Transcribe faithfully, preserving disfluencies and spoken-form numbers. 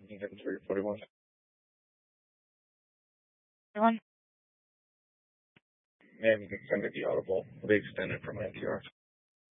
three forty-one. Everyone? Maybe you can send it the audible. They extended from N P R.